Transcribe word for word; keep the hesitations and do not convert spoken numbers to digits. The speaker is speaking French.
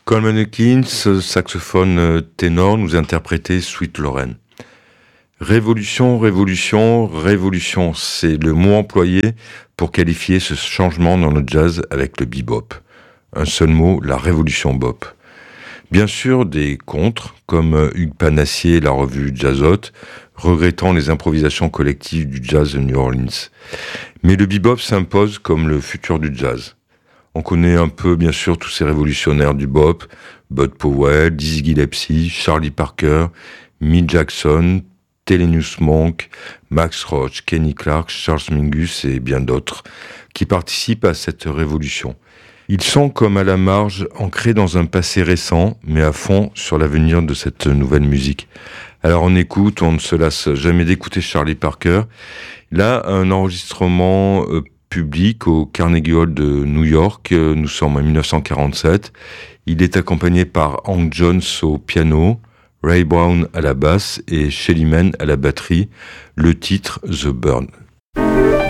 Coleman Hawkins, saxophone ténor, nous interprétait Sweet Lorraine. Révolution, révolution, révolution, c'est le mot employé pour qualifier ce changement dans le jazz avec le bebop. Un seul mot, la révolution bop. Bien sûr, des contres, comme Hugues Panassier et la revue Jazzote, regrettant les improvisations collectives du jazz de New Orleans. Mais le bebop s'impose comme le futur du jazz. On connaît un peu, bien sûr, tous ces révolutionnaires du bop, Bud Powell, Dizzy Gillespie, Charlie Parker, Milt Jackson, Thelonious Monk, Max Roach, Kenny Clarke, Charles Mingus et bien d'autres, qui participent à cette révolution. Ils sont comme à la marge, ancrés dans un passé récent, mais à fond sur l'avenir de cette nouvelle musique. Alors on écoute, on ne se lasse jamais d'écouter Charlie Parker. Il a un enregistrement euh, public au Carnegie Hall de New York, euh, nous sommes en dix-neuf cent quarante-sept. Il est accompagné par Hank Jones au piano, Ray Brown à la basse et Shelly Manne à la batterie. Le titre The Burn.